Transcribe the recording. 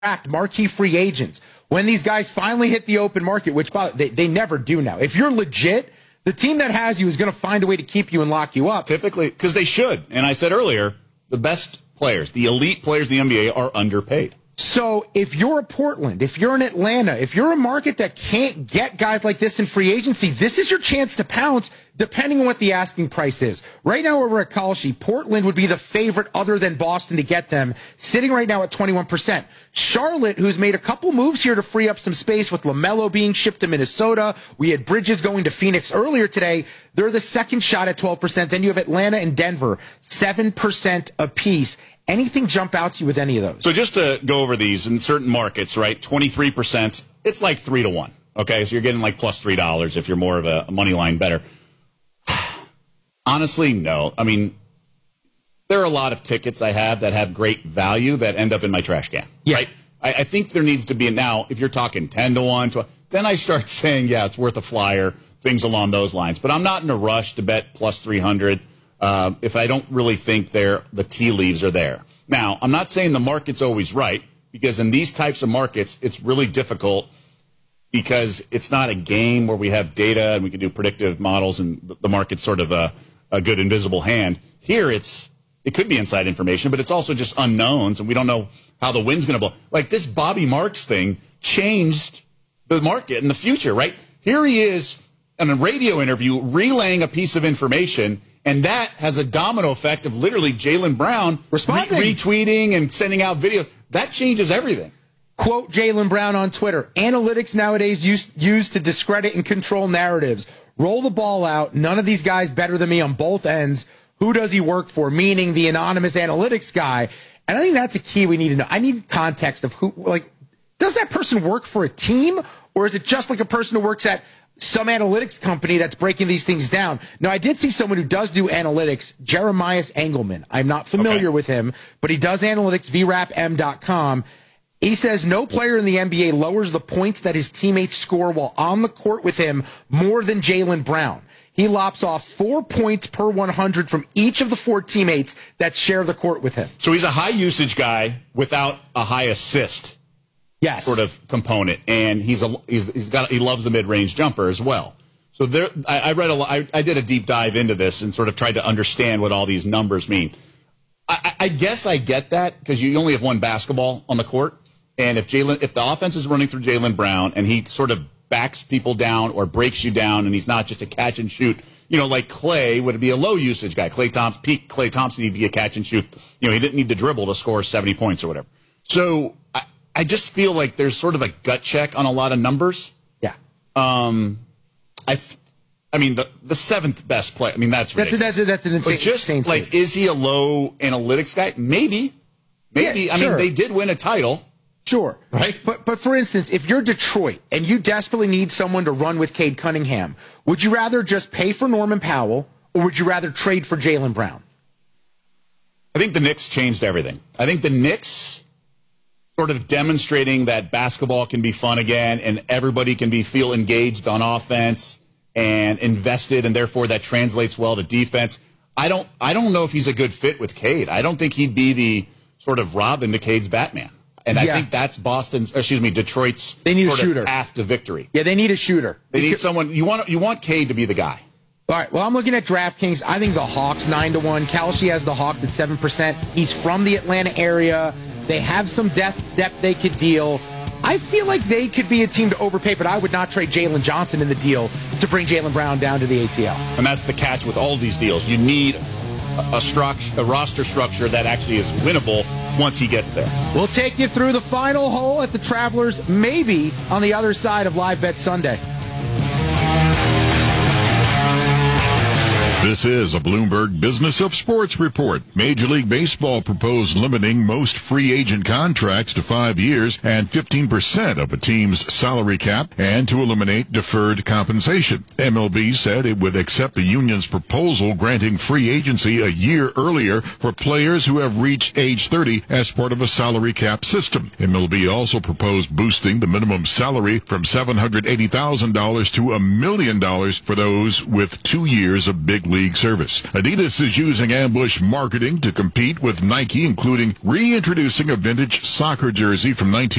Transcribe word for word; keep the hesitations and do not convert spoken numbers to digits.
fact, marquee free agents, when these guys finally hit the open market, which they, they never do now. If you're legit, the team that has you is going to find a way to keep you and lock you up. Typically, because they should. And I said earlier, the best players, the elite players in the N B A are underpaid. So if you're a Portland, if you're in Atlanta, if you're a market that can't get guys like this in free agency, this is your chance to pounce, depending on what the asking price is. Right now, over at Kalshi, Portland would be the favorite other than Boston to get them, sitting right now at twenty-one percent. Charlotte, who's made a couple moves here to free up some space with LaMelo being shipped to Minnesota. We had Bridges going to Phoenix earlier today. They're the second shot at twelve percent. Then you have Atlanta and Denver, seven percent apiece. Anything jump out to you with any of those? So just to go over these, in certain markets, right, twenty-three percent, it's like three to one. Okay, so you're getting like plus three dollars if you're more of a money line better. Honestly, no. I mean, there are a lot of tickets I have that have great value that end up in my trash can. Yeah. Right? I, I think there needs to be, now, if you're talking ten to one, twelve, then I start saying, yeah, it's worth a flyer, things along those lines. But I'm not in a rush to bet plus three hundred. Uh, if I don't really think they're, the tea leaves are there. Now, I'm not saying the market's always right, because in these types of markets, it's really difficult because it's not a game where we have data and we can do predictive models and the market's sort of a, a good invisible hand. Here, it's it could be inside information, but it's also just unknowns, and we don't know how the wind's going to blow. Like this Bobby Marks thing changed the market in the future, right? Here he is in a radio interview relaying a piece of information, and that has a domino effect of literally Jaylen Brown responding, re- retweeting and sending out videos. That changes everything. Quote Jaylen Brown on Twitter. Analytics nowadays used, used to discredit and control narratives. Roll the ball out. None of these guys better than me on both ends. Who does he work for? Meaning the anonymous analytics guy. And I think that's a key we need to know. I need context of who, like, does that person work for a team? Or is it just like a person who works at some analytics company that's breaking these things down? Now, I did see someone who does do analytics, Jeremias Engelman. I'm not familiar okay. with him, but he does analytics, V rap M dot com. He says no player in the N B A lowers the points that his teammates score while on the court with him more than Jaylen Brown. He lops off four points per one hundred from each of the four teammates that share the court with him. So he's a high usage guy without a high assist. Yes. Sort of component, and he's a he's, he's got he loves the mid range jumper as well. So there, I, I read a I, I did a deep dive into this and sort of tried to understand what all these numbers mean. I, I guess I get that because you only have one basketball on the court, and if Jaylen if the offense is running through Jaylen Brown and he sort of backs people down or breaks you down, and he's not just a catch and shoot, you know, like Clay would be a low usage guy. Clay Thompson, peak Clay Thompson, he'd be a catch and shoot. You know, he didn't need to dribble to score seventy points or whatever. So. I, I just feel like there's sort of a gut check on a lot of numbers. Yeah. Um, I, th- I mean the the seventh best player. I mean that's ridiculous. That's a, that's, a, that's an insane. But just insane like, stage. Is he a low analytics guy? Maybe, maybe. Yeah, I sure. mean, they did win a title. Sure. Right. But but for instance, if you're Detroit and you desperately need someone to run with Cade Cunningham, would you rather just pay for Norman Powell or would you rather trade for Jaylen Brown? I think the Knicks changed everything. I think the Knicks. Sort of demonstrating that basketball can be fun again and everybody can be feel engaged on offense and invested, and therefore that translates well to defense. I don't I don't know if he's a good fit with Cade. I don't think he'd be the sort of Robin to Cade's Batman. And I yeah. think that's Boston's, excuse me, Detroit's they need sort a shooter. Of path to victory. Yeah, they need a shooter. They need someone you want you want Cade to be the guy. All right, well, I'm looking at DraftKings. I think the Hawks nine to one. Kalshi has the Hawks at seven percent. He's from the Atlanta area. They have some depth, depth they could deal. I feel like they could be a team to overpay, but I would not trade Jalen Johnson in the deal to bring Jaylen Brown down to the A T L. And that's the catch with all these deals. You need a, a, struct, a roster structure that actually is winnable once he gets there. We'll take you through the final hole at the Travelers, maybe on the other side of Live Bet Sunday. This is a Bloomberg Business of Sports report. Major League Baseball proposed limiting most free agent contracts to five years and fifteen percent of a team's salary cap and to eliminate deferred compensation. M L B said it would accept the union's proposal granting free agency a year earlier for players who have reached age thirty as part of a salary cap system. M L B also proposed boosting the minimum salary from seven hundred eighty thousand dollars to a million dollars for those with two years of big league service. Adidas is using ambush marketing to compete with Nike, including reintroducing a vintage soccer jersey from nineteen